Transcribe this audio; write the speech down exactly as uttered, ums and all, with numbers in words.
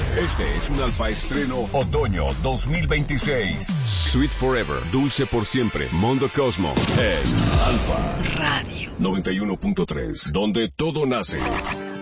Este es un Alfa estreno otoño dos mil veintiséis. Sweet Forever, dulce por siempre. Mondo Cosmo en Alfa Radio noventa y uno punto tres, donde todo nace.